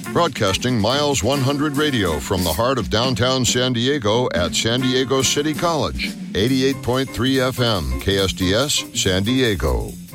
Broadcasting Miles 100 Radio from the heart of downtown San Diego at San Diego City College. 88.3 FM, KSDS, San Diego.